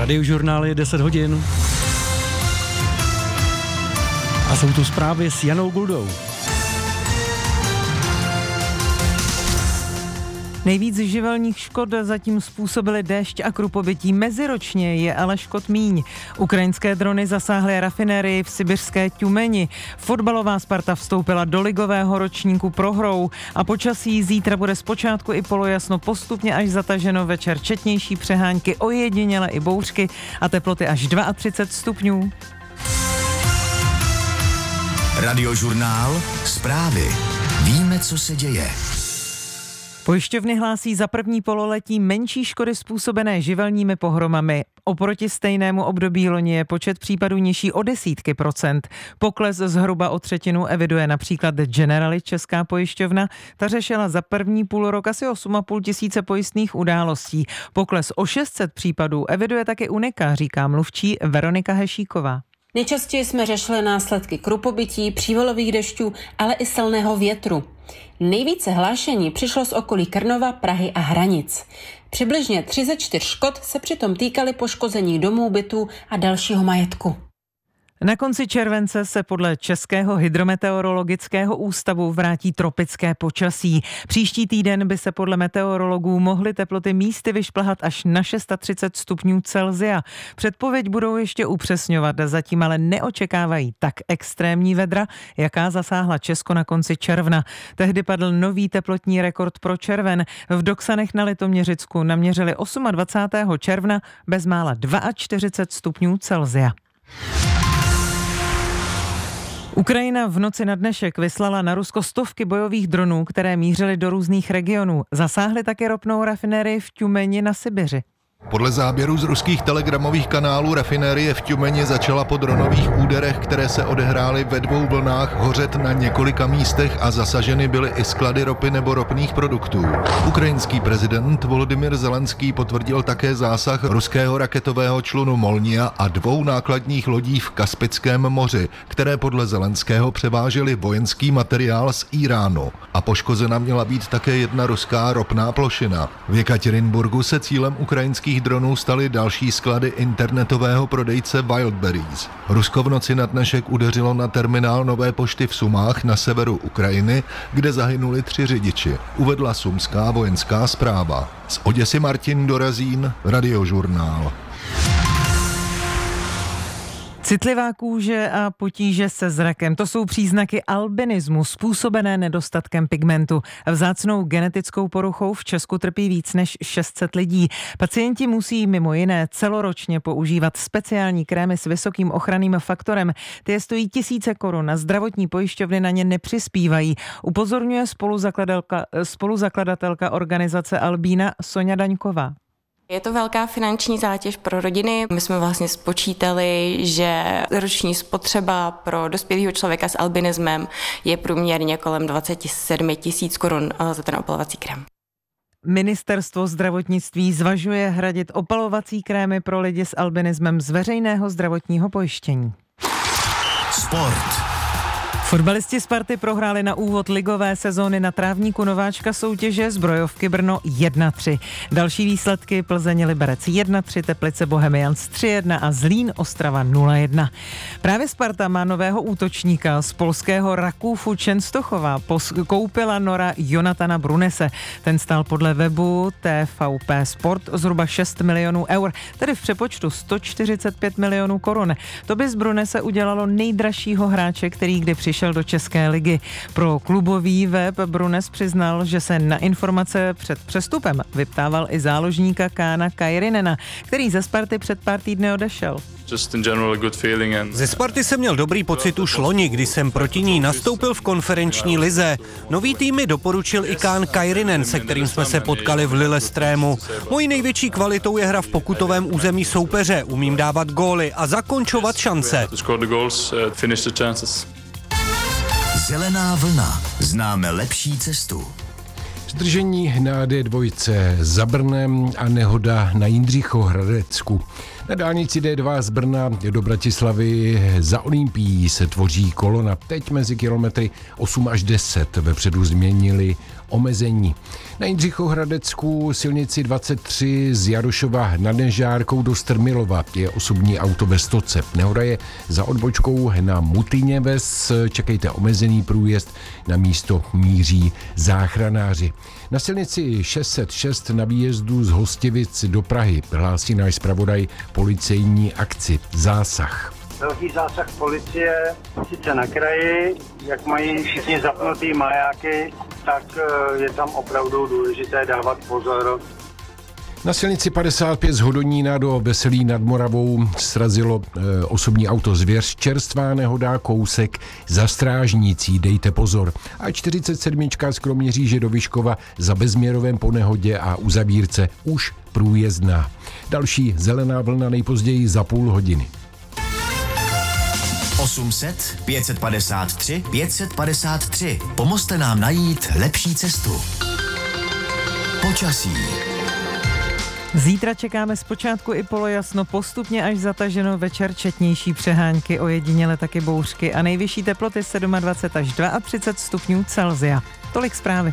Radiožurnál je 10 hodin. A jsou tu zprávy s Janou Guldou. Nejvíc živelních škod zatím způsobily déšť a krupobytí. Meziročně je ale škod míň. Ukrajinské drony zasáhly rafinérii v sibiřské Tjumeni. Fotbalová Sparta vstoupila do ligového ročníku prohrou a počasí zítra bude zpočátku i polojasno, postupně až zataženo, večer četnější přehánky, ojediněle i bouřky a teploty až 32 stupňů. Radiožurnál, zprávy. Víme, co se děje. Pojišťovny hlásí za první pololetí menší škody způsobené živelními pohromami. Oproti stejnému období loni je počet případů nižší o desítky procent. Pokles zhruba o třetinu eviduje například Generali, česká pojišťovna. Ta řešila za první půlrok asi 8,5 tisíce pojistných událostí. Pokles o 600 případů eviduje také Unika, říká mluvčí Veronika Hešíková. Nejčastěji jsme řešili následky krupobytí, přívalových dešťů, ale i silného větru. Nejvíce hlášení přišlo z okolí Krnova, Prahy a Hranic. Přibližně 3 ze 4 škod se přitom týkaly poškození domů, bytů a dalšího majetku. Na konci července se podle Českého hydrometeorologického ústavu vrátí tropické počasí. Příští týden by se podle meteorologů mohly teploty místy vyšplhat až na 630 stupňů Celsia. Předpověď budou ještě upřesňovat, zatím ale neočekávají tak extrémní vedra, jaká zasáhla Česko na konci června. Tehdy padl nový teplotní rekord pro červen. V Doksanech na Litoměřicku naměřili 28. června bezmála 42 stupňů Celsia. Ukrajina v noci na dnešek vyslala na Rusko stovky bojových dronů, které mířily do různých regionů. Zasáhly také ropnou rafinérii v Tjumeni na Sibiři. Podle záběrů z ruských telegramových kanálů rafinérie v Tjumeni začala po dronových úderech, které se odehrály ve 2 vlnách, hořet na několika místech a zasaženy byly i sklady ropy nebo ropných produktů. Ukrajinský prezident Volodymyr Zelenský potvrdil také zásah ruského raketového člunu Molnia a 2 nákladních lodí v Kaspickém moři, které podle Zelenského převážely vojenský materiál z Íránu. A poškozena měla být také jedna ruská ropná plošina. V Jekaterinburgu se cílem ukrajinských dronů staly další sklady internetového prodejce Wildberries. Rusko v noci na dnešek udeřilo na terminál Nové pošty v Sumách na severu Ukrajiny, kde zahynuli 3 řidiči, uvedla sumská vojenská správa. Z Oděsy Martin Dorazín, Radiožurnál. Citlivá kůže a potíže se zrakem, to jsou příznaky albinismu způsobené nedostatkem pigmentu. Vzácnou genetickou poruchou v Česku trpí víc než 600 lidí. Pacienti musí mimo jiné celoročně používat speciální krémy s vysokým ochranným faktorem. Ty je stojí tisíce korun a zdravotní pojišťovny na ně nepřispívají. Upozorňuje spoluzakladatelka organizace Albína Soňa Daňková. Je to velká finanční zátěž pro rodiny. My jsme vlastně spočítali, že roční spotřeba pro dospělého člověka s albinismem je průměrně kolem 27 000 korun za ten opalovací krém. Ministerstvo zdravotnictví zvažuje hradit opalovací krémy pro lidi s albinismem z veřejného zdravotního pojištění. Sport. Fotbalisti Sparty prohráli na úvod ligové sezóny na trávníku nováčka soutěže Zbrojovky Brno 1-3. Další výsledky: Plzeň Liberec 1-3, Teplice Bohemians 3-1 a Zlín Ostrava 0-1. Právě Sparta má nového útočníka z polského Rakúfu Częstochowa. Koupila Nora Jonatana Brunese. Ten stál podle webu TVP Sport zhruba 6 milionů eur, tedy v přepočtu 145 milionů korun. To by z Brunese udělalo nejdražšího hráče, který kdy přišel do České ligy. Pro klubový web Brunes přiznal, že se na informace před přestupem vyptával i záložníka Kána Kairinena, který ze Sparty před pár týdny odešel. Ze Sparty jsem měl dobrý pocit už loni, kdy jsem proti ní nastoupil v konferenční lize. Nový tým mi doporučil i Kán Kairinen, se kterým jsme se potkali v Lillestrému. Mojí největší kvalitou je hra v pokutovém území soupeře. Umím dávat góly a zakončovat šance. Zelená vlna. Známe lepší cestu. Zdržení na D2 za Brnem a nehoda na Jindřichohradecku. Na dálnici D2 z Brna do Bratislavy za Olympií se tvoří kolona. Teď mezi kilometry 8 až 10 vepředu změnili omezení. Na Jindřichohradecku silnici 23 z Jarošova nad Nežárkou do Strmilova je osobní auto ve stoce. Nehoda je za odbočkou na Mutyněves. Čekejte omezený průjezd, na místo míří záchranáři. Na silnici 606 na výjezdu z Hostivic do Prahy hlásí náš zpravodaj policejní akci Zásah. Velký zásah policie, sice na kraji, jak mají všichni zapnutý majáky, tak je tam opravdu důležité dávat pozor. Na silnici 55 z Hodonína do Veselí nad Moravou srazilo osobní auto Zvěř. Čerstvá nehoda, kousek za Strážnicí, dejte pozor. A 47 z Kroměříže do Vyškova za Bezměrovém po nehodě a uzavírce už průjezdná. Další zelená vlna nejpozději za půl hodiny. 800 553 553. Pomozte nám najít lepší cestu. Počasí. Zítra čekáme zpočátku i polojasno, postupně až zataženo, večer četnější přehánky, ojediněle taky bouřky a nejvyšší teploty 27 až 32 stupňů Celsia. Tolik zprávy.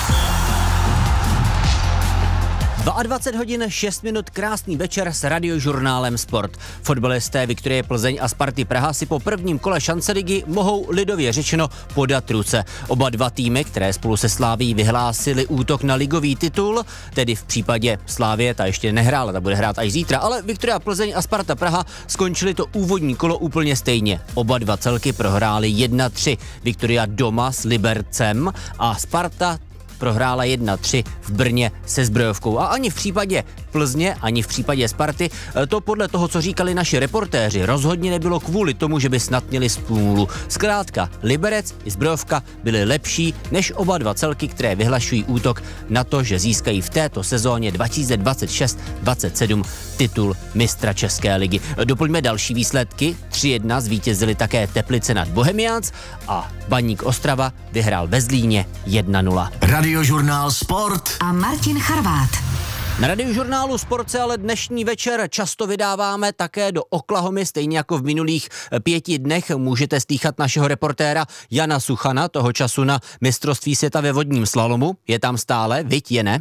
22 hodin 6 minut, krásný večer s Radiožurnálem Sport. Fotbalisté Viktorie Plzeň a Sparty Praha si po prvním kole šance ligy mohou lidově řečeno podat ruce. Oba dva týmy, které spolu se Slavií vyhlásili útok na ligový titul, tedy v případě Slavie, ta ještě nehrála, ta bude hrát až zítra, ale Viktoria Plzeň a Sparta Praha skončili to úvodní kolo úplně stejně. Oba dva celky prohráli 1-3. Viktoria doma s Libercem a Sparta prohrála 1-3 v Brně se Zbrojovkou. A ani v případě Plzně, ani v případě Sparty to podle toho, co říkali naši reportéři, rozhodně nebylo kvůli tomu, že by snad měli smůlu. Zkrátka, Liberec i Zbrojovka byly lepší než oba dva celky, které vyhlašují útok na to, že získají v této sezóně 2026-27 titul mistra České ligy. Doplňme další výsledky. 3-1 zvítězili také Teplice nad Bohemians a Baník Ostrava vyhrál ve Zlíně 1-0. Radiožurnál Sport a Martin Charvát. Na Radiožurnálu Sport se ale dnešní večer často vydáváme také do Oklahomy, stejně jako v minulých 5 dnech můžete slýchat našeho reportéra Jana Suchana, toho času na mistrovství světa ve vodním slalomu. Je tam stále, viď, Jene?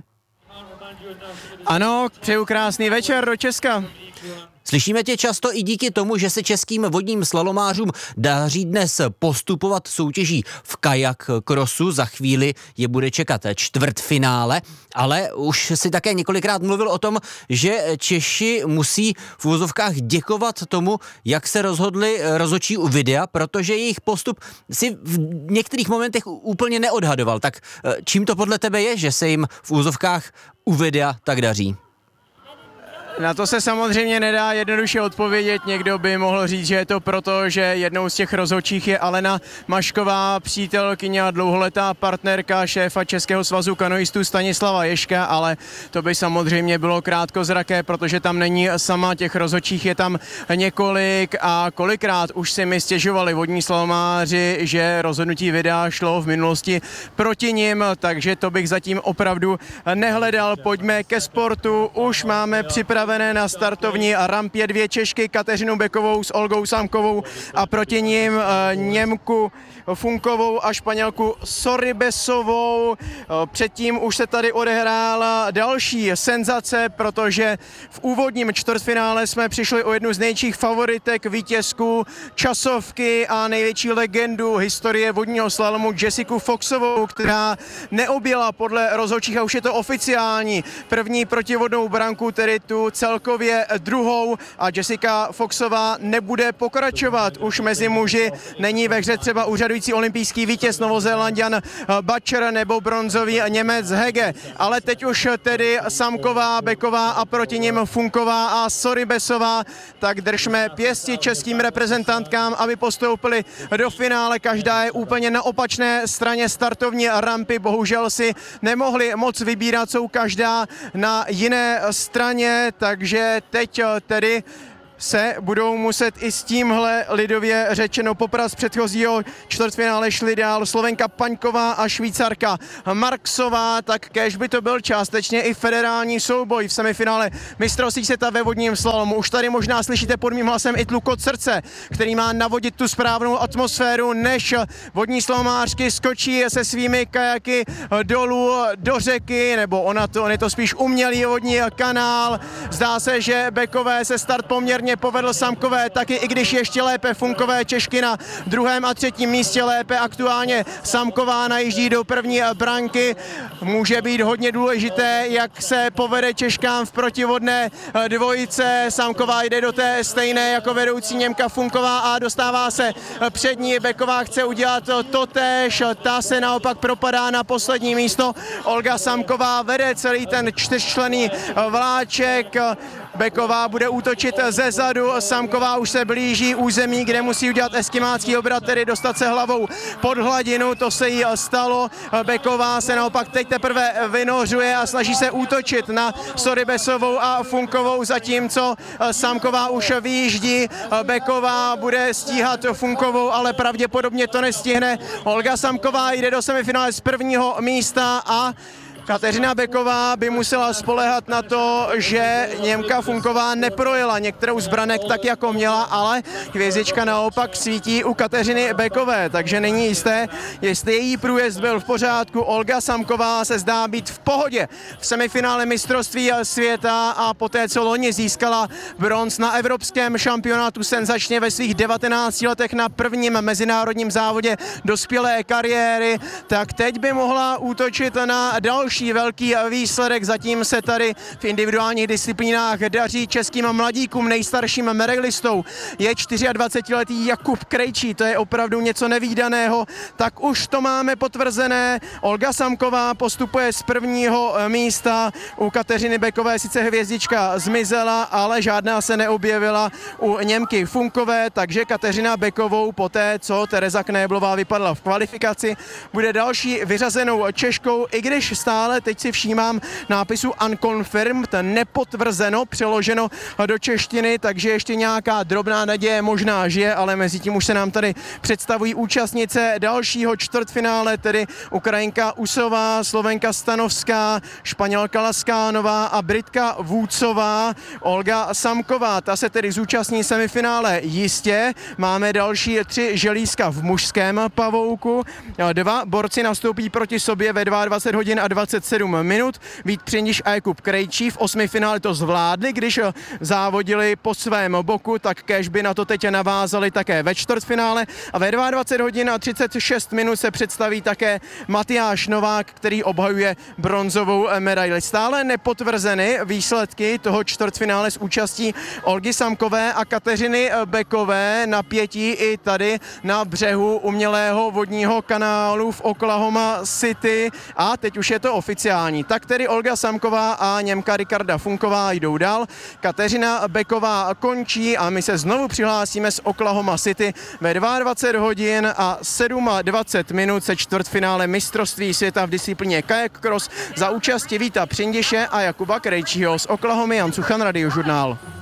Ano, přeju krásný večer do Česka. Slyšíme tě často i díky tomu, že se českým vodním slalomářům daří dnes postupovat soutěží v kajak krosu. Za chvíli je bude čekat čtvrtfinále, ale už si také několikrát mluvil o tom, že Češi musí v uvozovkách děkovat tomu, jak se rozhodli rozhodčí u videa, protože jejich postup si v některých momentech úplně neodhadoval. Tak čím to podle tebe je, že se jim v uvozovkách u videa tak daří? Na to se samozřejmě nedá jednoduše odpovědět. Někdo by mohl říct, že je to proto, že jednou z těch rozhodčích je Alena Mašková, přítelkyně a dlouholetá partnerka šéfa Českého svazu kanoistů Stanislava Ježka, ale to by samozřejmě bylo krátkozraké, protože tam není sama, těch rozhodčích je tam několik a kolikrát už si mi stěžovali vodní slalomáři, že rozhodnutí videa šlo v minulosti proti nim, takže to bych zatím opravdu nehledal. Pojďme ke sportu, už máme připravené na startovní rampě 2 Češky, Kateřinu Bekovou s Olgou Samkovou a proti nim Němku Funkovou a Španělku Sorribesovou. Předtím už se tady odehrála další senzace, protože v úvodním čtvrtfinále jsme přišli o jednu z největších favoritek vítězku časovky a největší legendu historie vodního slalomu Jessiku Foxovou, která neobjela podle rozhodčích, a už je to oficiální, první protivodnou branku, tedy tu celkově druhou, a Jessica Foxová nebude pokračovat. Už mezi muži není ve hře třeba úřadující olympijský vítěz Novozélanďan Butcher nebo bronzový Němec Hege, ale teď už tedy Samková, Beková a proti nim Funková a Sorribesová, tak držme pěsti českým reprezentantkám, aby postoupili do finále. Každá je úplně na opačné straně startovní rampy, bohužel si nemohli moc vybírat, jsou každá na jiné straně, takže teď tedy se budou muset i s tímhle lidově řečeno poprat z předchozího čtvrtfinále šli dál Slovenka Paňková a Švýcarka Marksová, tak kéž by to byl částečně i federální souboj v semifinále mistrovství světa ve vodním slalomu. Už tady možná slyšíte pod mým hlasem i tlukot srdce, který má navodit tu správnou atmosféru, než vodní slalomářky skočí se svými kajaky dolů do řeky, nebo on je to spíš umělý vodní kanál. Zdá se, že Bekové se start poměrně povedl, Samkové taky, i když ještě lépe Funkové, Češky na 2. a 3. místě lépe. Aktuálně Samková najíždí do první branky. Může být hodně důležité, jak se povede Češkám v protivodné dvojice. Samková jde do té stejné jako vedoucí Němka Funková a dostává se před ní. Beková chce udělat totéž, ta se naopak propadá na poslední místo. Olga Samková vede celý ten 4členný vláček. Beková bude útočit ze zadu, Samková už se blíží území, kde musí udělat eskimácký obrat, tedy dostat se hlavou pod hladinu, to se jí stalo. Beková se naopak teď teprve vynořuje a snaží se útočit na Sorribesovou a Funkovou, zatímco Samková už vyjíždí. Beková bude stíhat Funkovou, ale pravděpodobně to nestihne. Olga Samková jde do semifinále z prvního místa a Kateřina Beková by musela spoléhat na to, že Němka Funková neprojela některou z branek tak, jako měla, ale hvězdička naopak svítí u Kateřiny Bekové, takže není jisté, jestli její průjezd byl v pořádku. Olga Samková se zdá být v pohodě v semifinále mistrovství světa a poté, co loni získala bronz na evropském šampionátu senzačně ve svých 19 letech na prvním mezinárodním závodě dospělé kariéry, tak teď by mohla útočit na další velký výsledek. Zatím se tady v individuálních disciplínách daří českým mladíkům. Nejstarším medailistou je 24letý Jakub Krejčí, to je opravdu něco nevídaného, tak už to máme potvrzené. Olga Samková postupuje z prvního místa, u Kateřiny Bekové sice hvězdička zmizela, ale žádná se neobjevila u Němky Funkové, takže Kateřina Bekovou poté, co Tereza Knéblová vypadla v kvalifikaci, bude další vyřazenou Češkou, i když stále teď si všímám nápisu unconfirmed, nepotvrzeno, přeloženo do češtiny, takže ještě nějaká drobná naděje možná žije, ale mezi tím už se nám tady představují účastnice dalšího čtvrtfinále, tedy Ukrajinka Usová, Slovenka Stanovská, Španělka Laskánová a Britka Vůcová. Olga Samková, ta se tedy zúčastní semifinále jistě. Máme další 3 želízka v mužském pavouku. 2 borci nastoupí proti sobě ve 22 hodin a 27 minut. Vít Přiniš a Jakub Krejčí v 8. finále to zvládli, když závodili po svém boku, tak kéž by na to teď navázali také ve čtvrtfinále. A ve 22 hodin a 36 minut se představí také Matyáš Novák, který obhajuje bronzovou medaili. Stále nepotvrzeny výsledky toho čtvrtfinále s účastí Olgy Samkové a Kateřiny Bekové, napětí i tady na břehu umělého vodního kanálu v Oklahoma City a teď už je to oficiální. Tak tedy Olga Samková a Němka Ricarda Funková jdou dál. Kateřina Beková končí a my se znovu přihlásíme z Oklahoma City ve 22 hodin a 27 minut se čtvrtfinále mistrovství světa v disciplíně kayak cross za účasti Víta Přindiše a Jakuba Krejčího. Z Oklahomy Jan Suchan, Radiožurnál.